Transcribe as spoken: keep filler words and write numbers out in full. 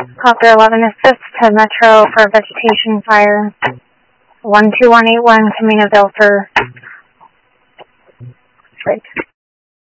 Copter eleven assist to Metro for vegetation fire. one two one eight one Caminaville for strike.